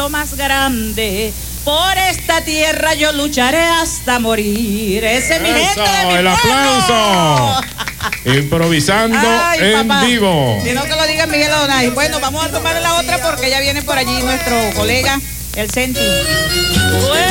lo más grande. Por esta tierra yo lucharé hasta morir. Ese es mi gente de mi el aplauso. Improvisando. Ay, en papá, vivo. Si no que lo diga Miguel Adonai. Bueno, vamos a tomar la otra porque ya viene por allí nuestro colega, el Senti. Bueno.